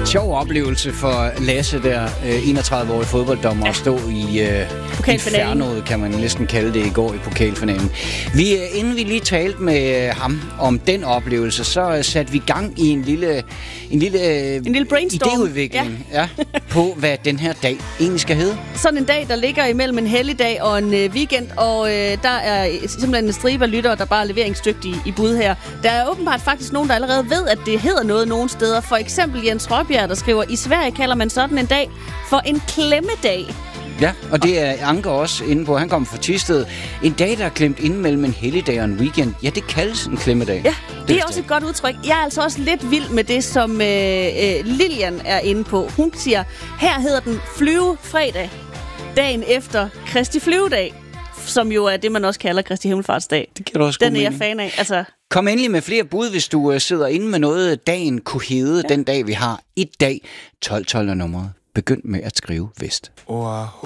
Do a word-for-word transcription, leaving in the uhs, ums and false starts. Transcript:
Sjov oplevelse for Lasse der, enogtredive-årig fodbolddommer, ja. At stå i uh, infernoet, kan man næsten kalde det, i går i pokalfinalen. Vi, inden vi lige talte med ham om den oplevelse, så satte vi gang i en lille, en lille, en lille brainstorm. idéudvikling ja. Ja, på, hvad den her dag egentlig skal hedde. Sådan en dag, der ligger imellem en helligdag og en øh, weekend, og øh, der er simpelthen en stribe af lyttere, der bare er leveringsdygtige i bud her. Der er åbenbart faktisk nogen, der allerede ved, at det hedder noget nogen steder. For eksempel Jens Røbjerg, der skriver, i Sverige kalder man sådan en dag for en klemmedag. Ja, og det er Anker også inde på. Han kommer fra Thisted. En dag, der er klemt ind mellem en helligdag og en weekend. Ja, det kaldes en klemmedag. Ja, det, det er også et godt udtryk. Jeg er altså også lidt vild med det, som øh, øh, Lilian er inde på. Hun siger, her hedder den flyvefredag, dagen efter Kristi flyvedag, som jo er det, man også kalder Kristi himmelfartsdag. Det kan du også. Den er jeg fan af. Altså... Kom endelig med flere bud, hvis du uh, sidder inde med noget, dagen kunne hedde, ja. Den dag, vi har i dag. tolv tolv er nummeret. Begynd med at skrive vest.